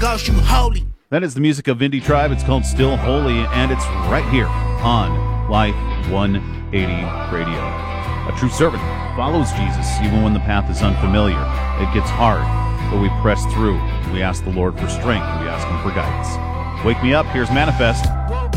Ghost, you holy. That is the music of Indie Tribe. It's called Still Holy, and it's right here on Life 180 Radio. A true servant follows Jesus even when the path is unfamiliar. It gets hard, but we press through. We ask the Lord for strength. We ask him for guidance. Wake me up. Here's Manifest.